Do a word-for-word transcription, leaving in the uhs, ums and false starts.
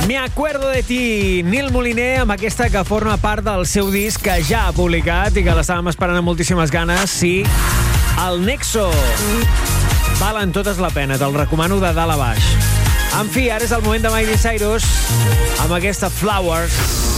Me acuerdo de ti, Nil Moliner, amb aquesta que forma part del seu disc que ja ha publicat i que l'estàvem esperant amb moltíssimes ganes, sí, el Nexo. Valen totes la pena, te'l recomano de dalt a baix. En fi, ara és el moment de Miley Cyrus amb aquesta Flowers.